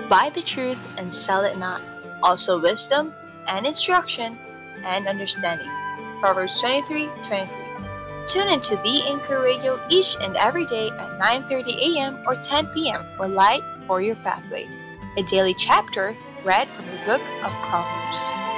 Buy the truth and sell it not. Also wisdom and instruction and understanding. Proverbs 23:23. Tune into The Anchor Radio each and every day at 9:30 a.m. or 10 p.m. for Light for Your Pathway, a daily chapter read from the book of Proverbs.